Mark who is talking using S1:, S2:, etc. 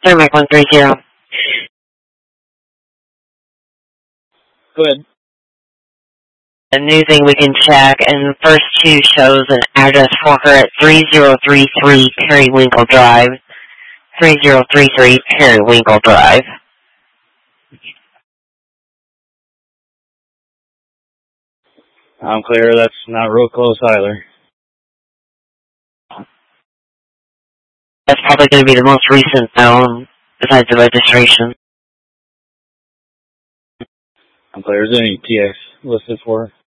S1: Mike 130.
S2: Good.
S1: A new thing we can check, and the first two shows an address for her at 3033 Periwinkle Drive. 3033 Periwinkle Drive.
S2: I'm clear. That's not real close either.
S1: That's probably going to be the most recent, though, besides the registration.
S2: I'm clear. Is there any TX listed for her?